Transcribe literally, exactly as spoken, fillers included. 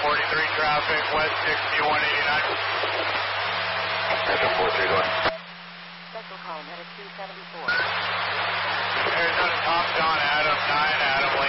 forty-three traffic, west sixty, one eighty-nine. Arizona four three one. Special call, minute two seventy-four. Arizona Tom John, Adam nine, Adam